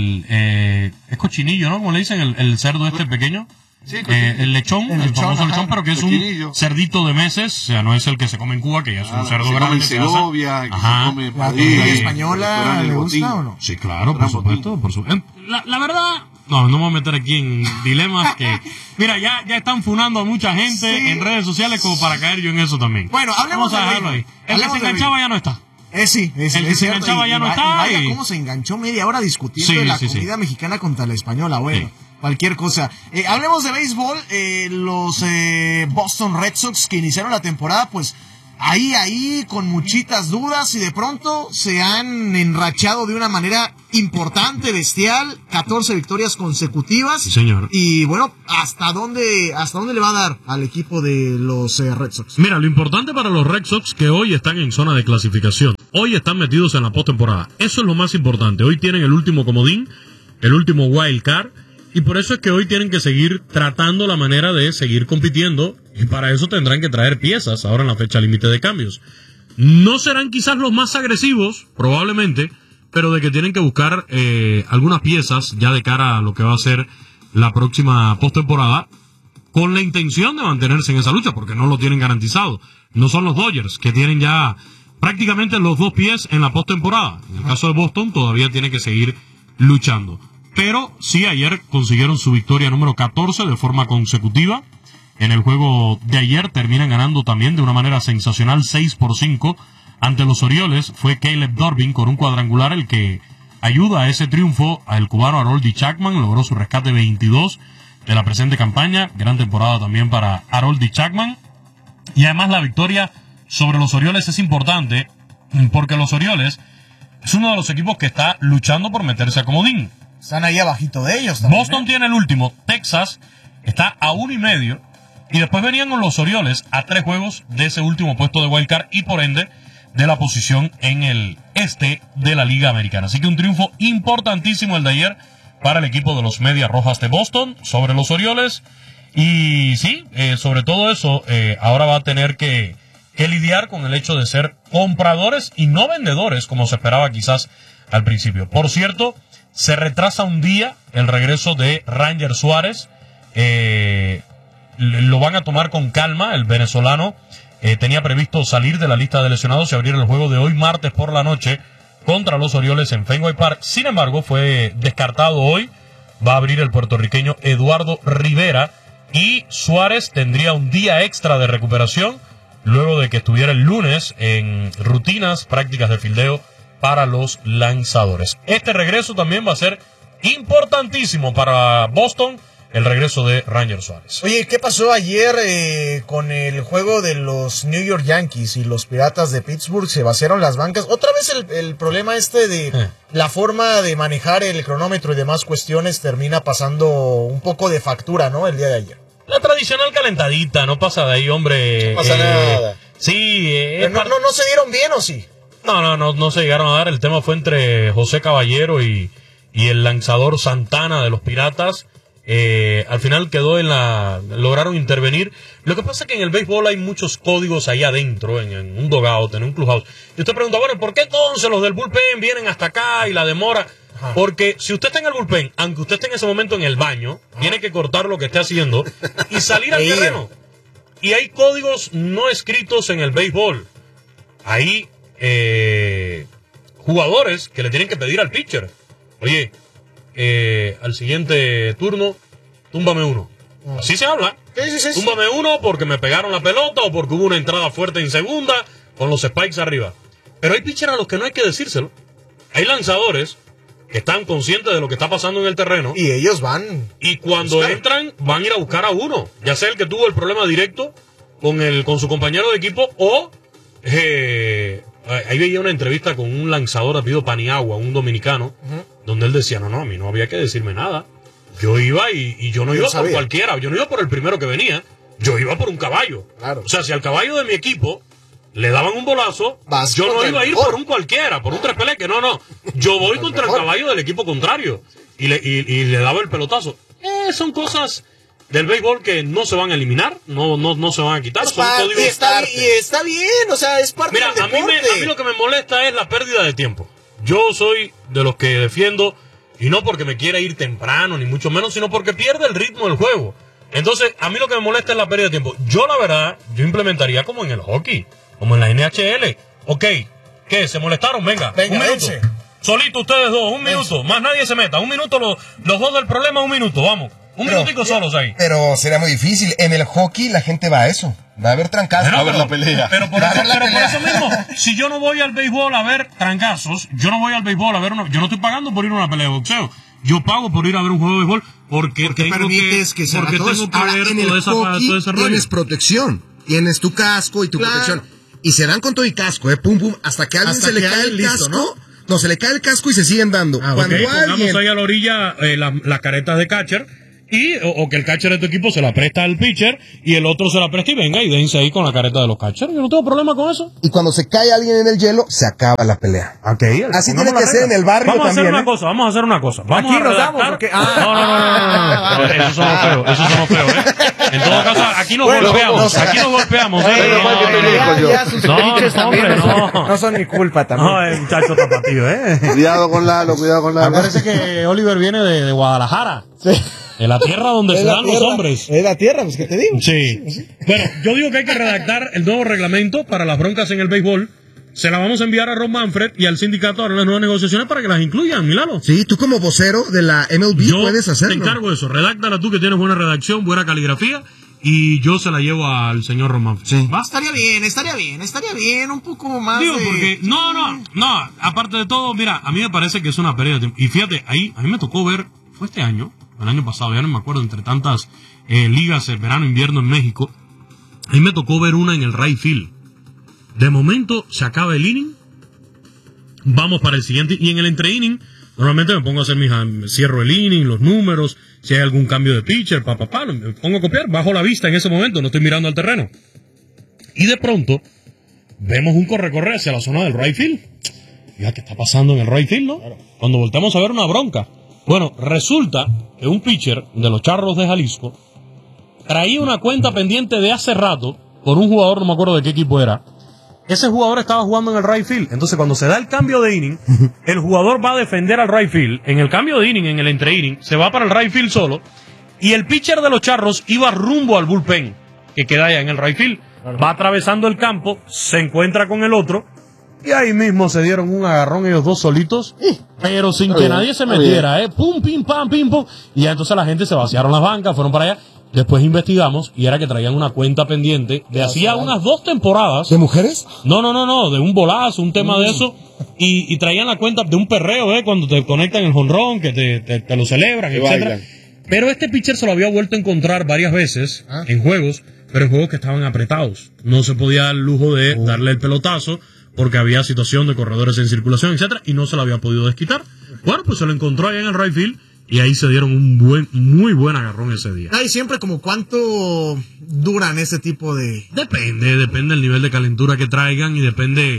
es cochinillo, ¿no? Como le dicen, el cerdo este pequeño. Sí, el lechón, el famoso lechón, pero que es un cerdito de meses, o sea, no es el que se come en Cuba, que ya es un cerdo grande. Se come en Segovia, que se come ¿La comida española le gusta o no? Sí, claro, por supuesto. La verdad, no me voy a meter aquí en dilemas que... Mira, ya están funando a mucha gente en redes sociales como para caer yo en eso también. Bueno, hablemos Vamos a dejarlo ahí. El que se enganchaba ya no está. Sí, el que se enganchaba ya no está. Vaya cómo se enganchó media hora discutiendo de la comida mexicana contra la española, bueno. Sí. Cualquier cosa. Hablemos de béisbol. Los Boston Red Sox que iniciaron la temporada, pues ahí con muchitas dudas y de pronto se han enrachado de una manera importante, bestial. 14 victorias consecutivas. Sí, señor. Y bueno, ¿hasta dónde le va a dar al equipo de los Red Sox? Mira, lo importante para los Red Sox que hoy están en zona de clasificación. Hoy están metidos en la postemporada. Eso es lo más importante. Hoy tienen el último comodín, el último wild card. Y por eso es que hoy tienen que seguir tratando la manera de seguir compitiendo. Y para eso tendrán que traer piezas ahora en la fecha límite de cambios. No serán quizás los más agresivos, probablemente, pero de que tienen que buscar algunas piezas ya de cara a lo que va a ser la próxima postemporada, con la intención de mantenerse en esa lucha, porque no lo tienen garantizado. No son los Dodgers, que tienen ya prácticamente los 2 pies en la postemporada. En el caso de Boston, todavía tiene que seguir luchando. Pero sí, ayer consiguieron su victoria número 14 de forma consecutiva. En el juego de ayer terminan ganando también de una manera sensacional 6-5 ante los Orioles. Fue Caleb Durbin con un cuadrangular el que ayuda a ese triunfo. El cubano Aroldis Chapman logró su rescate 22 de la presente campaña. Gran temporada también para Aroldis Chapman. Y además la victoria sobre los Orioles es importante porque los Orioles es uno de los equipos que está luchando por meterse a comodín. Están ahí abajito de ellos también. Boston tiene el último, Texas está a 1.5 y después venían con los Orioles a 3 juegos de ese último puesto de wildcard y por ende de la posición en el este de la Liga Americana. Así que un triunfo importantísimo el de ayer para el equipo de los Medias Rojas de Boston sobre los Orioles. Y sí, sobre todo eso, ahora va a tener que lidiar con el hecho de ser compradores y no vendedores como se esperaba quizás al principio. Por cierto, se retrasa un día el regreso de Ranger Suárez. Lo van a tomar con calma. El venezolano tenía previsto salir de la lista de lesionados y abrir el juego de hoy martes por la noche contra los Orioles en Fenway Park. Sin embargo, fue descartado hoy. Va a abrir el puertorriqueño Eduardo Rivera y Suárez tendría un día extra de recuperación luego de que estuviera el lunes en rutinas, prácticas de fildeo para los lanzadores. Este regreso también va a ser importantísimo para Boston, el regreso de Ranger Suárez. Oye, ¿qué pasó ayer con el juego de los New York Yankees y los Piratas de Pittsburgh? Se vaciaron las bancas. Otra vez el problema de la forma de manejar el cronómetro y demás cuestiones termina pasando un poco de factura, ¿no? El día de ayer. La tradicional calentadita, no pasa de ahí, hombre. No pasa nada. Sí. ¿No se dieron bien o sí? No se llegaron a dar. El tema fue entre José Caballero y el lanzador Santana de los Piratas. Al final lograron intervenir. Lo que pasa es que en el béisbol hay muchos códigos ahí adentro, en un dugout, en un clubhouse. Y usted pregunta, bueno, ¿por qué entonces los del bullpen vienen hasta acá y la demora? Ajá. Porque si usted está en el bullpen, aunque usted esté en ese momento en el baño, tiene que cortar lo que esté haciendo y salir al terreno. Y hay códigos no escritos en el béisbol. Hay jugadores que le tienen que pedir al pitcher, oye, al siguiente turno, túmbame uno. Así se habla. Sí. Túmbame uno porque me pegaron la pelota o porque hubo una entrada fuerte en segunda con los spikes arriba. Pero hay pitchers a los que no hay que decírselo. Hay lanzadores que están conscientes de lo que está pasando en el terreno. Y ellos van. Y cuando entran, van a ir a buscar a uno. Ya sea el que tuvo el problema directo con su compañero de equipo o... ahí veía una entrevista con un lanzador apellido Paniagua, un dominicano, donde él decía, no, a mí no había que decirme nada. Yo iba y yo no iba por cualquiera, yo no iba por el primero que venía, yo iba por un caballo. Claro. O sea, si al caballo de mi equipo le daban un bolazo, yo no iba a ir por un cualquiera, por un trespeleque, no. Yo voy contra el caballo del equipo contrario y le daba el pelotazo. Son cosas del béisbol que no se van a eliminar, no se van a quitar, son códigos. Y está bien, o sea, es parte del deporte. A mí lo que me molesta es la pérdida de tiempo. Yo soy de los que defiendo, y no porque me quiera ir temprano, ni mucho menos, sino porque pierde el ritmo del juego. Entonces, a mí lo que me molesta es la pérdida de tiempo. Yo, la verdad, implementaría como en el hockey, como en la NHL. Ok, ¿qué? ¿Se molestaron? Venga, un minuto. Solito ustedes dos, un minuto. Más nadie se meta. Un minuto, los dos del problema, un minuto, vamos. Un minutico solos ahí. Pero será muy difícil. En el hockey la gente va a eso. Va a haber trancazos. Va a haber la pelea. Pero por eso mismo, si yo no voy al béisbol a ver trancazos, yo no voy al béisbol a ver yo no estoy pagando por ir a una pelea de boxeo. Yo pago por ir a ver un juego de béisbol porque permites que se porque tengo que ver en el hockey tienes protección. Tienes tu casco y tu protección. Y se dan con todo y casco, pum, pum, hasta que a alguien se le cae el casco, ¿no? No, se le cae el casco y se siguen dando. Cuando pongamos ahí a la orilla las caretas de catcher o que el catcher de tu equipo se la presta al pitcher y el otro se la presta y venga y dense ahí con la careta de los catchers. Yo no tengo problema con eso. Y cuando se cae alguien en el hielo, se acaba la pelea. Okay, así tiene que ser en el barrio vamos también. Vamos a hacer una cosa. Vamos aquí a nos damos porque... No. Esos somos feos, En todo caso, aquí nos golpeamos. No son mi culpa también. No, muchacho tapatío, Cuidado con Lalo. Parece que Oliver viene de Guadalajara. Sí. En la tierra donde se dan los hombres. Es la tierra, pues que te digo. Sí. Bueno, yo digo que hay que redactar el nuevo reglamento para las broncas en el béisbol. Se la vamos a enviar a Ron Manfred y al sindicato a las nuevas negociaciones para que las incluyan, Milano. Sí, tú como vocero de la MLB puedes hacerlo. Te encargo de eso. Redáctala tú que tienes buena redacción, buena caligrafía. Y yo se la llevo al señor Ron Manfred. Sí. Estaría bien, un poco más. Digo, porque, no, aparte de todo, mira, a mí me parece que es una pérdida de tiempo. Y fíjate, ahí, a mí me tocó ver, fue este año, el año pasado, ya no me acuerdo, entre tantas ligas, el verano, invierno en México, a mí me tocó ver una en el right field. De momento, se acaba el inning, vamos para el siguiente, y en el entre-inning, normalmente me pongo a hacer cierro el inning, los números, si hay algún cambio de pitcher, me pongo a copiar, bajo la vista en ese momento, no estoy mirando al terreno. Y de pronto, vemos un corre hacia la zona del right field. Mira, ¿qué está pasando en el right field, no? Claro. Cuando volteamos a ver una bronca. Bueno, resulta que un pitcher de los Charros de Jalisco traía una cuenta pendiente de hace rato por un jugador, no me acuerdo de qué equipo era. Ese jugador estaba jugando en el right field. Entonces, cuando se da el cambio de inning, el jugador va a defender al right field. En el cambio de inning, en el entre-inning, se va para el right field solo. Y el pitcher de los Charros iba rumbo al bullpen, que queda allá en el right field. Va atravesando el campo, se encuentra con el otro. Y ahí mismo se dieron un agarrón ellos dos solitos, pero sin que nadie se metiera, pum, pim, pam, pim, pum. Y ya entonces la gente se vaciaron las bancas, fueron para allá. Después investigamos y era que traían una cuenta pendiente de hacía unas 2 temporadas. ¿De mujeres? No, de un bolazo, un tema de eso. Y traían la cuenta de un perreo, cuando te conectan el jonrón, que te lo celebran, etcétera. Pero este pitcher se lo había vuelto a encontrar varias veces en juegos, pero en juegos que estaban apretados. No se podía dar el lujo de darle el pelotazo porque había situación de corredores en circulación, etcétera, y no se lo había podido desquitar. Bueno, pues se lo encontró allá en el right field y ahí se dieron un muy buen agarrón ese día. Ay, siempre como cuánto duran ese tipo de... Depende del nivel de calentura que traigan y depende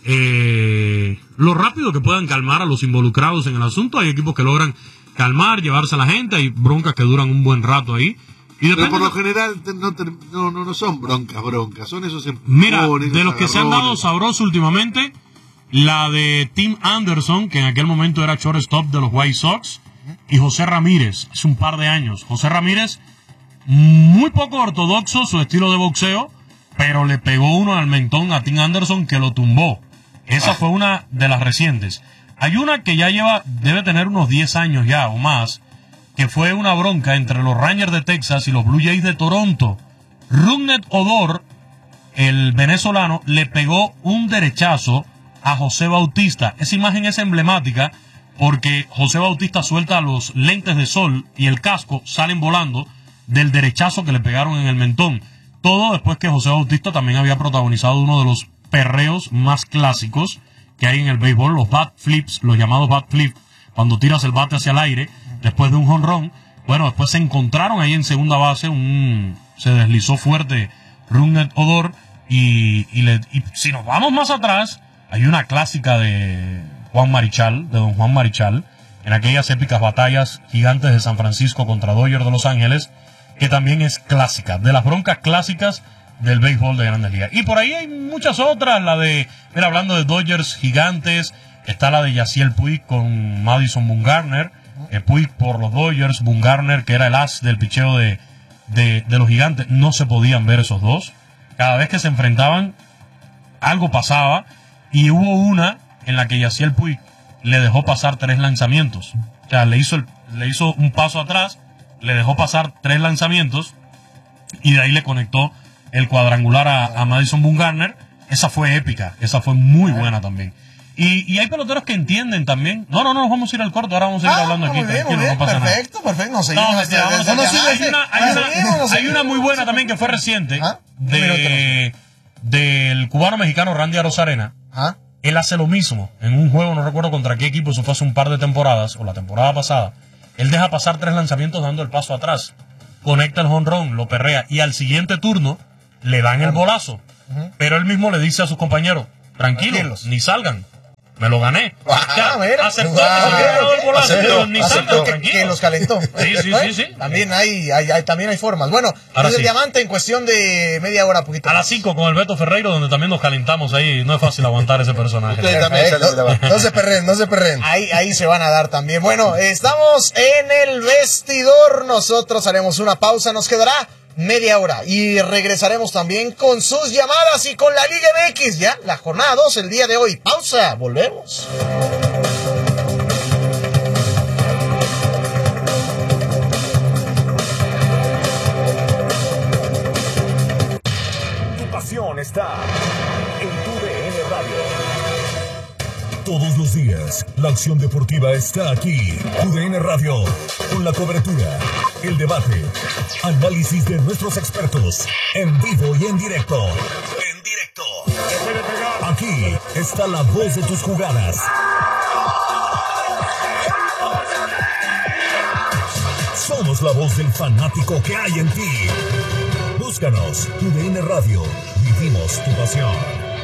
lo rápido que puedan calmar a los involucrados en el asunto. Hay equipos que logran calmar, llevarse a la gente, hay broncas que duran un buen rato ahí. Pero por lo general no son broncas, son esos empujones. Mira, de los que se han dado sabrosos últimamente, la de Tim Anderson, que en aquel momento era shortstop de los White Sox, y José Ramírez, hace un par de años. José Ramírez, muy poco ortodoxo su estilo de boxeo, pero le pegó uno al mentón a Tim Anderson que lo tumbó. Esa fue una de las recientes. Hay una que ya debe tener unos 10 años ya o más, que fue una bronca entre los Rangers de Texas y los Blue Jays de Toronto. Rougned Odor, el venezolano, le pegó un derechazo a José Bautista. Esa imagen es emblemática porque José Bautista suelta los lentes de sol y el casco salen volando del derechazo que le pegaron en el mentón. Todo después que José Bautista también había protagonizado uno de los perreos más clásicos que hay en el béisbol, los bat flips, los llamados bat flips, cuando tiras el bate hacia el aire después de un jonrón. Bueno, después se encontraron ahí en segunda base, se deslizó fuerte Rougned Odor y si nos vamos más atrás, hay una clásica de don Juan Marichal, en aquellas épicas batallas Gigantes de San Francisco contra Dodgers de Los Ángeles, que también es clásica, de las broncas clásicas del béisbol de Grandes Ligas. Y por ahí hay muchas otras, hablando de Dodgers Gigantes, está la de Yasiel Puig con Madison Bumgarner, Puig por los Dodgers, Bumgarner, que era el as del picheo de los Gigantes. No se podían ver esos dos. Cada vez que se enfrentaban, algo pasaba, y hubo una en la que Yasiel Puig le dejó pasar 3 lanzamientos. O sea, le hizo un paso atrás, le dejó pasar 3 lanzamientos y de ahí le conectó el cuadrangular a Madison Bumgarner. Esa fue épica, esa fue muy buena también. Y hay peloteros que entienden también. No, nos vamos a ir al corto, ahora vamos a ir hablando aquí. Muy bien, no pasa perfecto, nada. perfecto. Nos seguimos. Hay una muy buena también que fue reciente del cubano mexicano Randy Arozarena. Él hace lo mismo en un juego, no recuerdo contra qué equipo, eso fue hace un par de temporadas, o la temporada pasada. Él deja pasar 3 lanzamientos dando el paso atrás. Conecta el jonrón, lo perrea, y al siguiente turno le dan el bolazo. Pero él mismo le dice a sus compañeros, tranquilos, ni salgan. Me lo gané. Aceptó el bolazo, pero ni salgan, que los calentó. Sí. También hay formas. Bueno, es el diamante en cuestión de media hora, poquito. A las 5 con el Beto Ferreiro, donde también nos calentamos ahí. No es fácil aguantar ese personaje. No se perren. Ahí se van a dar también. Bueno, estamos en el vestidor. Nosotros haremos una pausa. Nos quedará media hora y regresaremos también con sus llamadas y con la Liga MX, ya la jornada 2 el día de hoy. Pausa, volvemos. Tu pasión está en tu DN Radio. Todos los días, la acción deportiva está aquí. UDN Radio, con la cobertura, el debate, análisis de nuestros expertos, en vivo y en directo. Aquí está la voz de tus jugadas. Somos la voz del fanático que hay en ti. Búscanos, UDN Radio. Vivimos tu pasión.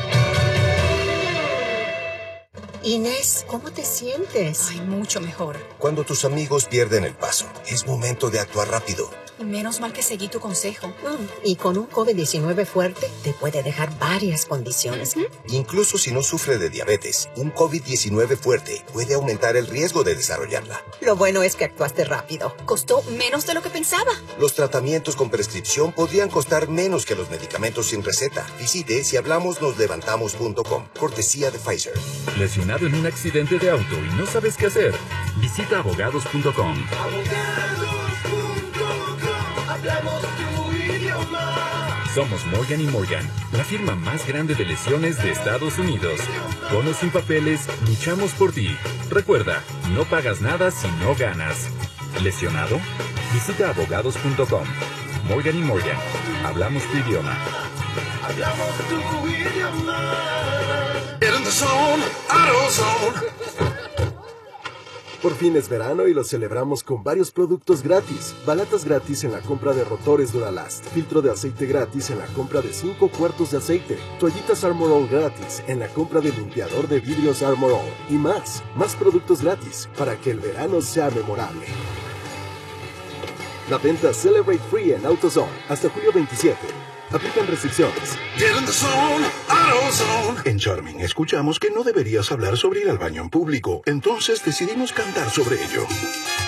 Inés, ¿cómo te sientes? Ay, mucho mejor. Cuando tus amigos pierden el paso, es momento de actuar rápido. Y menos mal que seguí tu consejo. Y con un COVID-19 fuerte, te puede dejar varias condiciones. Incluso si no sufre de diabetes, un COVID-19 fuerte puede aumentar el riesgo de desarrollarla. Lo bueno es que actuaste rápido. Costó menos de lo que pensaba. Los tratamientos con prescripción podrían costar menos que los medicamentos sin receta. Visite sihablamosnoslevantamos.com. Cortesía de Pfizer. ¿Lesionado en un accidente de auto y no sabes qué hacer? Visita abogados.com. Hablamos tu idioma. Somos Morgan & Morgan, la firma más grande de lesiones de Estados Unidos. Con o sin papeles, luchamos por ti. Recuerda, no pagas nada si no ganas. ¿Lesionado? Visita abogados.com. Morgan & Morgan, hablamos tu idioma. Hablamos tu idioma. Get in the zone, AutoZone. Por fin es verano y lo celebramos con varios productos gratis. Balatas gratis en la compra de rotores Duralast. Filtro de aceite gratis en la compra de 5 cuartos de aceite. Toallitas Armor All gratis en la compra de limpiador de vidrios Armor All. Y más. Más productos gratis para que el verano sea memorable. La venta Celebrate Free en AutoZone hasta julio 27. Aplican restricciones. Get in the zone, AutoZone. En Charming escuchamos que no deberías hablar sobre ir al baño en público, entonces decidimos cantar sobre ello.